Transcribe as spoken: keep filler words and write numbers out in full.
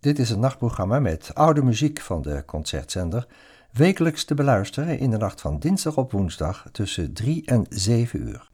Dit is een nachtprogramma met oude muziek van de Concertzender, wekelijks te beluisteren in de nacht van dinsdag op woensdag tussen drie en zeven uur.